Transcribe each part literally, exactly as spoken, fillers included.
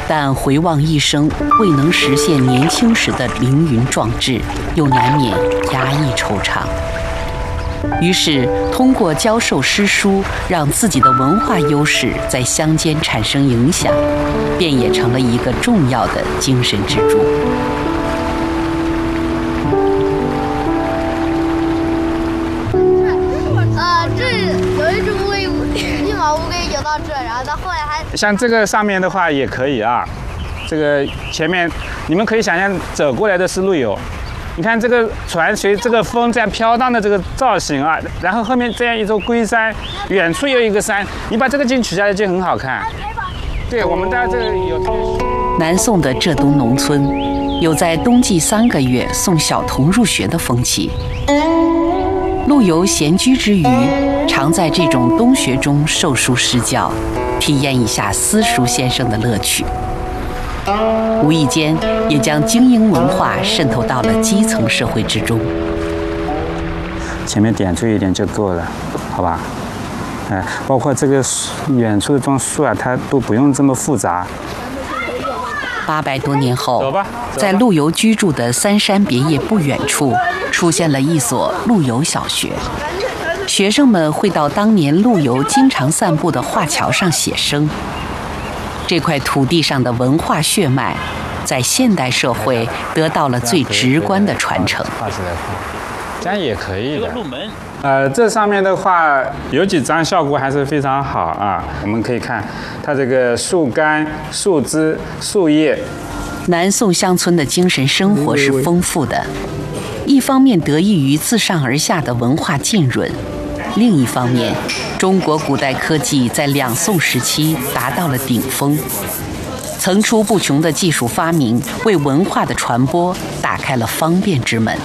但回望一生未能实现年轻时的凌云壮志，又难免压抑惆怅。于是通过教授诗书，让自己的文化优势在乡间产生影响，便也成了一个重要的精神支柱。 呃，这有一只乌龟，一毛乌龟游到这，然后到后来还像这个上面的话也可以啊，这个前面你们可以想象走过来的是陆游。你看这个船随这个风这样飘荡的这个造型啊，然后后面这样一座龟山，远处有一个山，你把这个景取下来就很好看。对，我们在这个有南宋的浙东农村，有在冬季三个月送小童入学的风气。陆游闲居之余，常在这种冬学中授书施教，体验一下私塾先生的乐趣。无意间也将精英文化渗透到了基层社会之中。 前面点缀一点就够了，好吧？哎，包括这个远处的这种树啊，它都不用这么复杂。 八百多年后， 走吧， 在陆游居住的三山别业不远处，出现了一所陆游小学。学生们会到当年陆游经常散步的画桥上写生。这块土地上的文化血脉，在现代社会得到了最直观的传承。 画出来看，这样也可以的。呃，这上面的话有几张效果还是非常好啊。我们可以看它这个树干、树枝、树叶。 南宋乡村的精神生活是丰富的，一方面得益于自上而下的文化浸润。另一方面，中国古代科技在两宋时期达到了顶峰，层出不穷的技术发明为文化的传播打开了方便之门。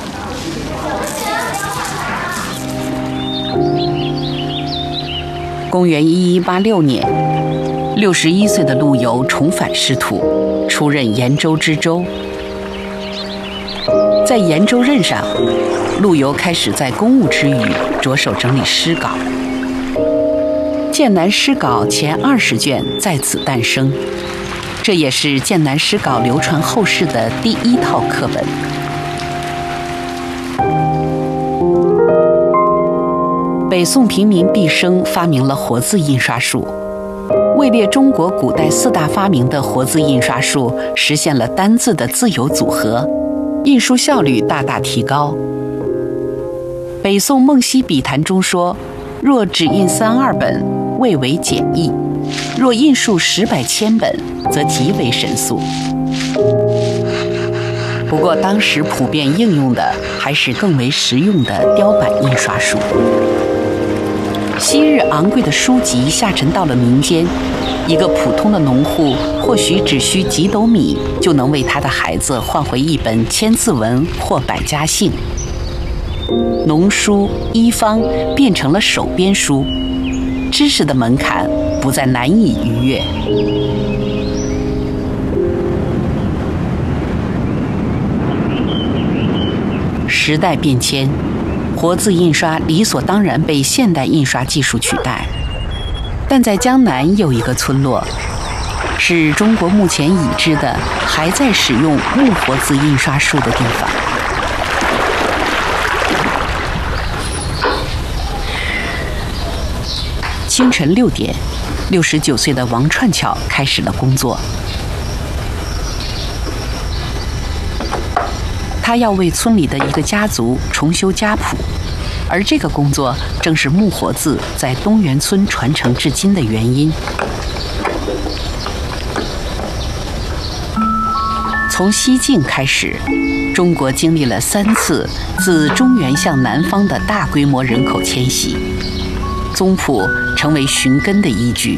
公元一一八六年，六十一岁的陆游重返仕途，出任延州知州。在延州任上，陆游开始在公务之余着手整理诗稿，《剑南诗稿》前二十卷在此诞生，这也是《剑南诗稿》流传后世的第一套课本。北宋平民毕生发明了活字印刷术，位列中国古代四大发明的活字印刷术实现了单字的自由组合，印书效率大大提高。北宋孟熙笔谈中说，若只印三二本，未为简易；若印数十百千本，则极为神速。不过当时普遍应用的还是更为实用的雕版印刷术。昔日昂贵的书籍下沉到了民间，一个普通的农户或许只需几斗米，就能为他的孩子换回一本千字文或百家姓。农书、医方变成了手编书，知识的门槛不再难以逾越。时代变迁，活字印刷理所当然被现代印刷技术取代。但在江南有一个村落，是中国目前已知的还在使用木活字印刷术的地方。清晨六点，六十九岁的王串巧开始了工作。他要为村里的一个家族重修家谱，而这个工作正是木活字在东源村传承至今的原因。从西晋开始，中国经历了三次自中原向南方的大规模人口迁徙，宗谱成为寻根的依据。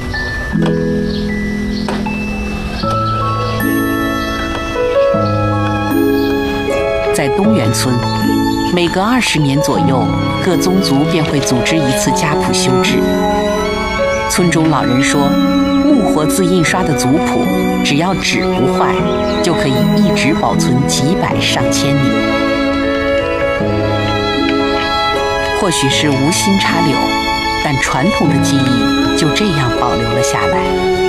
在东源村，每隔二十年左右，各宗族便会组织一次家谱修治。村中老人说，木活字印刷的族谱，只要纸不坏，就可以一直保存几百上千年。或许是无心插柳，但传统的技艺就这样保留了下来。